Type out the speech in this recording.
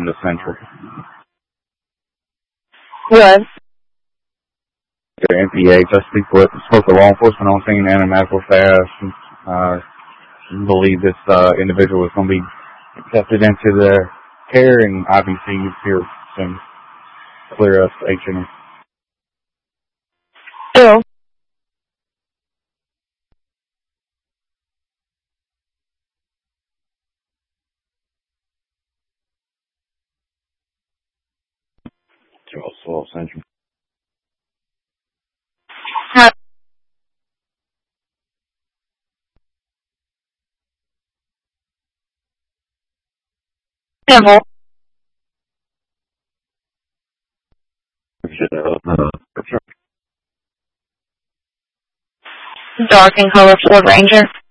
in the Central. What? The MPH. I spoke to law enforcement on scene and a medical staff. Believe this individual is going to be accepted into their care, and IBC here soon. Clear us H&M. Bill. Charles Central. Hi. Civil. Dark and color Ford Ranger.